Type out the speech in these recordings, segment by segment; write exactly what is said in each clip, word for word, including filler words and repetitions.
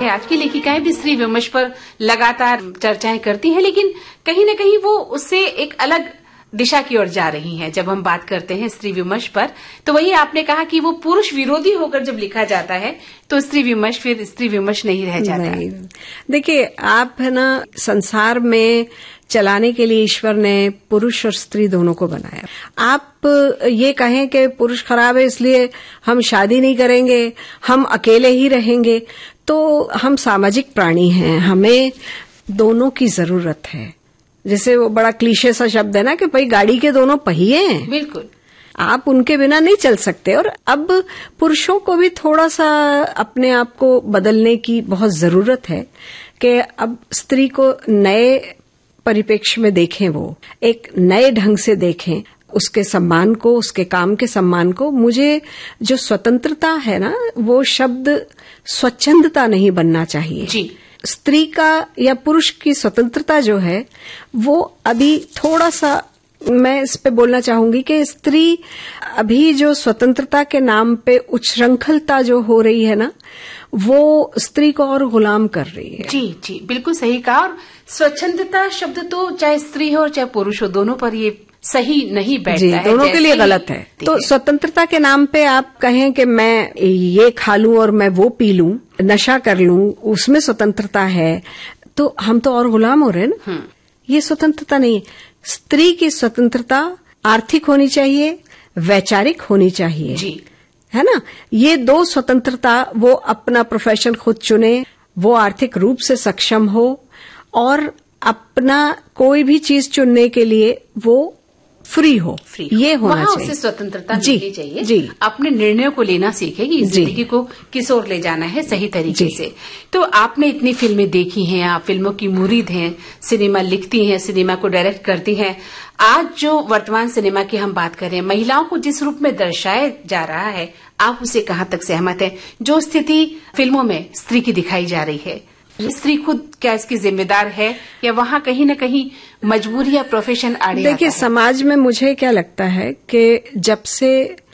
आज की लेखिकाएं भी स्त्री विमर्श पर लगातार चर्चाएं करती हैं, लेकिन कहीं न कहीं वो उससे एक अलग दिशा की ओर जा रही हैं। जब हम बात करते हैं स्त्री विमर्श पर, तो वही आपने कहा कि वो पुरुष विरोधी होकर जब लिखा जाता है तो स्त्री विमर्श फिर स्त्री विमर्श नहीं रह जाता। देखिए, आप है ना, संसार में चलाने के लिए ईश्वर ने पुरुष और स्त्री दोनों को बनाया। आप ये कहें कि पुरुष खराब है इसलिए हम शादी नहीं करेंगे, हम अकेले ही रहेंगे, तो हम सामाजिक प्राणी हैं, हमें दोनों की जरूरत है। जैसे वो बड़ा क्लीशे सा शब्द है ना कि भाई गाड़ी के दोनों पहिए हैं। बिल्कुल, आप उनके बिना नहीं चल सकते। और अब पुरुषों को भी थोड़ा सा अपने आप को बदलने की बहुत जरूरत है कि अब स्त्री को नए परिप्रेक्ष्य में देखें, वो एक नए ढंग से देखें, उसके सम्मान को, उसके काम के सम्मान को। मुझे जो स्वतंत्रता है ना, वो शब्द स्वच्छंदता नहीं बनना चाहिए जी। स्त्री का या पुरुष की स्वतंत्रता जो है वो अभी थोड़ा सा, मैं इस पे बोलना चाहूंगी कि स्त्री अभी जो स्वतंत्रता के नाम पे उच्छृंखलता जो हो रही है ना, वो स्त्री को और गुलाम कर रही है। जी जी, बिल्कुल सही कहा। और स्वच्छंदता शब्द तो चाहे स्त्री हो चाहे पुरुष हो, दोनों पर ये सही नहीं बैठता है, दोनों के लिए गलत है। तो स्वतंत्रता के नाम पे आप कहें कि मैं ये खा लूं और मैं वो पी लूं, नशा कर लूं, उसमें स्वतंत्रता है, तो हम तो और गुलाम हो रहे हैं ना। ये स्वतंत्रता नहीं है। स्त्री की स्वतंत्रता आर्थिक होनी चाहिए, वैचारिक होनी चाहिए जी, है ना। ये दो स्वतंत्रता, वो अपना प्रोफेशन खुद चुने, वो आर्थिक रूप से सक्षम हो और अपना कोई भी चीज चुनने के लिए वो फ्री हो, फ्री ये होना वहाँ चाहिए। उसे स्वतंत्रता जी, मिलनी चाहिए जी। अपने निर्णयों को लेना सीखे कि जिंदगी को किस ओर ले जाना है सही तरीके से। तो आपने इतनी फिल्में देखी हैं, आप फिल्मों की मुरीद हैं, सिनेमा लिखती हैं, सिनेमा को डायरेक्ट करती हैं। आज जो वर्तमान सिनेमा की हम बात कर रहे हैं, महिलाओं को जिस रूप में दर्शाया जा रहा है, आप उसे कहाँ तक सहमत हैं? जो स्थिति फिल्मों में स्त्री की दिखाई जा रही है, स्त्री खुद क्या इसकी जिम्मेदार है या वहाँ कहीं न कहीं मजबूरी या प्रोफेशन आड़े आता है? देखिए, समाज में मुझे क्या लगता है कि जब से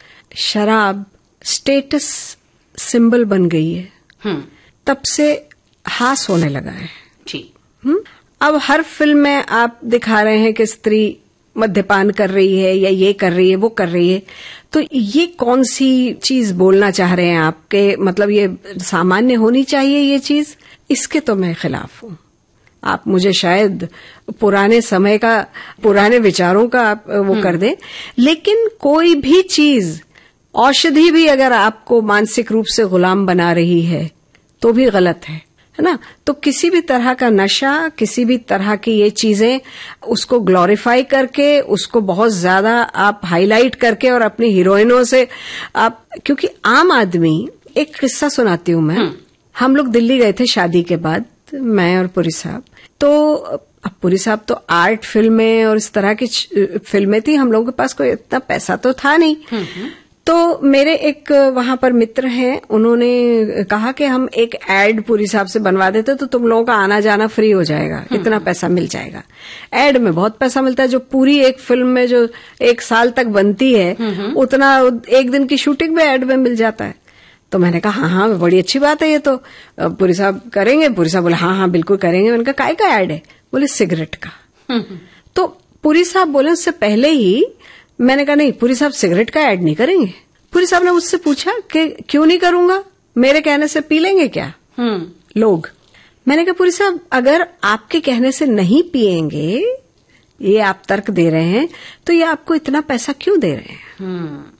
शराब स्टेटस सिंबल बन गई है, तब से हास होने लगा है जी। हुँ? अब हर फिल्म में आप दिखा रहे हैं कि स्त्री मद्यपान कर रही है या ये कर रही है, वो कर रही है। तो ये कौन सी चीज बोलना चाह रहे हैं आप? के मतलब ये सामान्य होनी चाहिए ये चीज? इसके तो मैं खिलाफ हूँ। आप मुझे शायद पुराने समय का, पुराने विचारों का आप वो कर दें, लेकिन कोई भी चीज, औषधि भी अगर आपको मानसिक रूप से गुलाम बना रही है तो भी गलत है, है ना। तो किसी भी तरह का नशा, किसी भी तरह की ये चीजें, उसको ग्लोरीफाई करके, उसको बहुत ज्यादा आप हाईलाइट करके और अपनी हीरोइनों से आप, क्योंकि आम आदमी, एक किस्सा सुनाती हूँ मैं। हम लोग दिल्ली गए थे शादी के बाद, मैं और पुरी साहब। तो अब पुरी साहब तो आर्ट फिल्में और इस तरह की फिल्में थी, हम लोगों के पास कोई इतना पैसा तो था नहीं। तो मेरे एक वहां पर मित्र हैं, उन्होंने कहा कि हम एक एड पुरी साहब से बनवा देते तो तुम लोगों का आना जाना फ्री हो जाएगा, इतना पैसा मिल जाएगा। एड में बहुत पैसा मिलता है, जो पूरी एक फिल्म में जो एक साल तक बनती है उतना एक दिन की शूटिंग में एड में मिल जाता है। तो मैंने कहा हाँ हाँ बड़ी अच्छी बात है ये तो, पुरी साहब करेंगे? पुरी साहब बोले हाँ हाँ बिल्कुल करेंगे। मैंने कहा काय का ऐड है? बोले सिगरेट का। तो पुरी साहब बोले उससे पहले ही, मैंने कहा नहीं पुरी साहब सिगरेट का ऐड नहीं करेंगे। पुरी साहब ने मुझसे पूछा कि क्यों नहीं करूंगा, मेरे कहने से पी लेंगे क्या लोग? मैंने कहा पुरी साहब अगर आपके कहने से नहीं पिएंगे, ये आप तर्क दे रहे हैं, तो ये आपको इतना पैसा क्यों दे रहे हैं?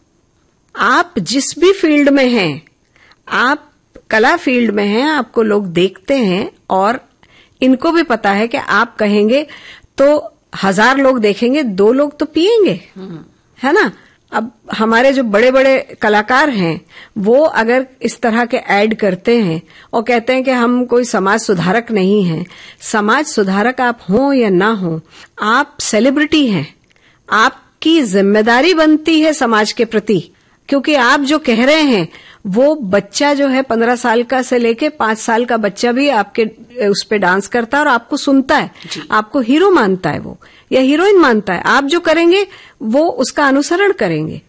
आप जिस भी फील्ड में हैं, आप कला फील्ड में हैं, आपको लोग देखते हैं और इनको भी पता है कि आप कहेंगे तो हजार लोग देखेंगे, दो लोग तो पिएंगे, है ना। अब हमारे जो बड़े बड़े कलाकार हैं, वो अगर इस तरह के ऐड करते हैं और कहते हैं कि हम कोई समाज सुधारक नहीं हैं, समाज सुधारक आप हों या ना हों, आप सेलिब्रिटी हैं, आपकी जिम्मेदारी बनती है समाज के प्रति। क्योंकि आप जो कह रहे हैं, वो बच्चा जो है पंद्रह साल का से लेके पांच साल का बच्चा भी आपके उस पे डांस करता है और आपको सुनता है, आपको हीरो मानता है वो या हीरोइन मानता है। आप जो करेंगे वो उसका अनुसरण करेंगे।